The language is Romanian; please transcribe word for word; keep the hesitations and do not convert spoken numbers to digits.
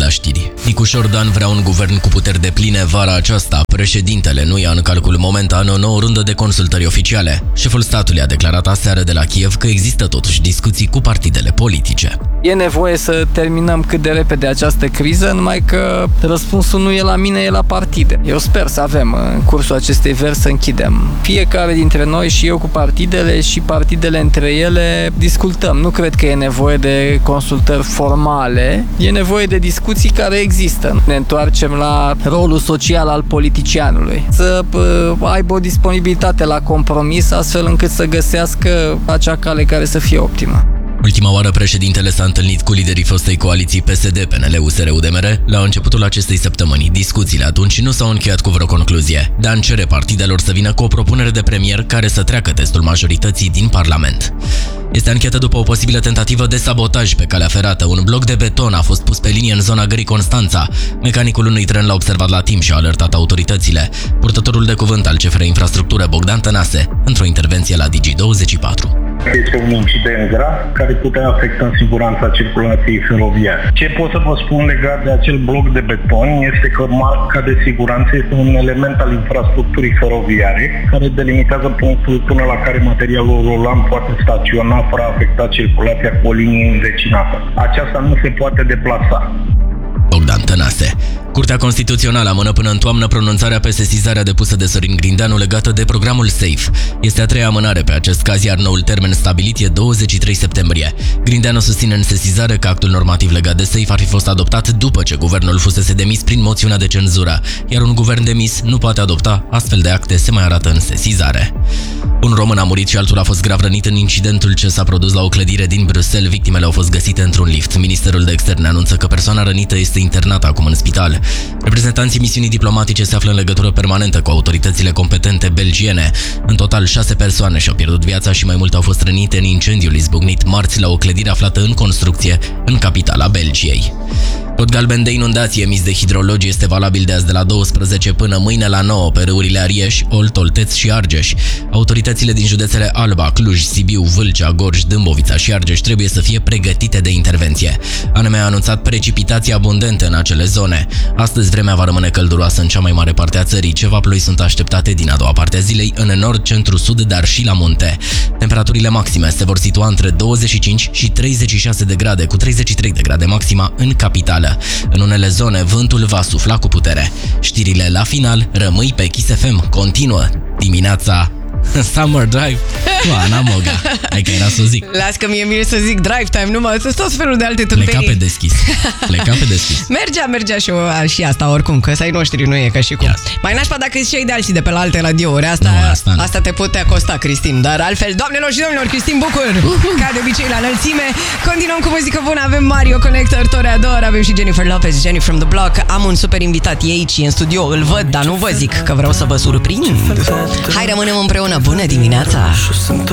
știri. Nicușor Dan vrea un guvern cu puteri depline vara aceasta. Președintele nu ia în calcul momentan o nouă rundă de consultări oficiale. Șeful statului a declarat aseară de la Kiev că există totuși discuții cu partidele politice. E nevoie să terminăm cât de repede această criză, numai că răspunsul nu e la mine, e la partide. Eu sper să avem în cursul acestei veri să închidem. Fiecare dintre noi și eu cu partidele și partidele între ele discutăm. Nu cred că e nevoie de consultări formale, e nevoie de discuții care există. Ne întoarcem la rolul social al politicianului. Să aibă o disponibilitate la compromis astfel încât să găsească acea cale care să fie optimă. Ultima oară președintele s-a întâlnit cu liderii fostei coaliții P S D, P N L, U S R U D M R la începutul acestei săptămâni. Discuțiile atunci nu s-au încheiat cu vreo concluzie. Dan cere partidelor să vină cu o propunere de premier care să treacă testul majorității din Parlament. Este anchetă după o posibilă tentativă de sabotaj pe calea ferată. Un bloc de beton a fost pus pe linie în zona Gării Constanța. Mecanicul unui tren l-a observat la timp și a alertat autoritățile. Purtătorul de cuvânt al C F R Infrastructură, Bogdan Tănase, într-o intervenție la Digi douăzeci și patru. Este un incident grav care putea afecta siguranța circulației feroviare. Ce pot să vă spun legat de acel bloc de beton este că marca de siguranță este un element al infrastructurii feroviare care delimitează punctul până la care materialul rulant poate staționa fără a afecta circulația cu o linie învecinată. Aceasta nu se poate deplasa. Bogdan Tănase. Curtea Constituțională amână până în toamnă pronunțarea pe sesizarea depusă de Sorin Grindeanu legată de programul SAFE. Este a treia amânare pe acest caz, iar noul termen stabilit e douăzeci și trei septembrie. Grindeanu susține în sesizare că actul normativ legat de SAFE ar fi fost adoptat după ce guvernul fusese demis prin moțiunea de cenzură, iar un guvern demis nu poate adopta astfel de acte, se mai arată în sesizare. Un român a murit și altul a fost grav rănit în incidentul ce s-a produs la o clădire din Bruxelles. Victimele au fost găsite într-un lift. Ministerul de Externe anunță că persoana rănită este internată acum în spital. Reprezentanții misiunii diplomatice se află în legătură permanentă cu autoritățile competente belgiene. În total, șase persoane și-au pierdut viața și mai multe au fost rănite în incendiul izbucnit marți la o clădire aflată în construcție în capitala Belgiei. Cod galben de inundații emis de hidrologi este valabil de azi de la douăsprezece până mâine la nouă pe râurile Arieș, Olt, Olteț și Argeș. Autoritățile din județele Alba, Cluj, Sibiu, Vâlcea, Gorj, Dâmbovița și Argeș trebuie să fie pregătite de intervenție. A N M a anunțat precipitații abundente în acele zone. Astăzi vremea va rămâne călduroasă în cea mai mare parte a țării. Ceva ploi sunt așteptate din a doua parte a zilei în nord, centru, sud, dar și la munte. Temperaturile maxime se vor situa între douăzeci și cinci și treizeci și șase de grade, cu treizeci și trei de grade maxima în capitală. În unele zone, vântul va sufla cu putere. Știrile la final, rămâi pe Kiss F M. Continuă dimineața Summer Drive cu Ana Moga. Hai că era să zic. Las că mie mi să zic Drive Time, numai tot felul de alte tâmpenii. Pleca pe deschis. Pleca pe deschis. Mergea, mergea și, și asta oricum, că să-i noștri nu e ca și cum. Yes. Mai nașpa dacă și ai de alții de pe la alte radiouri. Asta, nu, asta, asta te putea costa, Cristin. Dar altfel, doamnelor și domnilor, Cristin Bucur, uh-huh. ca de obicei la înălțime. Continuăm cu muzică bună. Avem Mario Connector, Toreador, avem și Jennifer Lopez, Jenny from the Block. Am un super invitat, e aici, în studio. Îl văd, dar nu vă zic, că vreau să vă surprind. Hai, rămânem împreună. Bună dimineața!